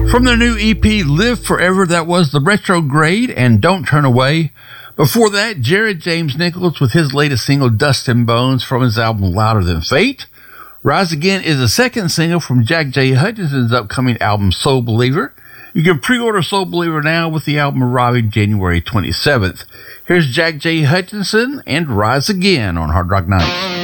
From their new EP, Live Forever, that was The Retrograde and Don't Turn Away. Before that, Jared James Nichols with his latest single, Dust and Bones, from his album Louder Than Fate. Rise Again is the second single from Jack J. Hutchinson's upcoming album, Soul Believer. You can pre-order Soul Believer now with the album arriving January 27th. Here's Jack J. Hutchinson and Rise Again on Hard Rock Nights.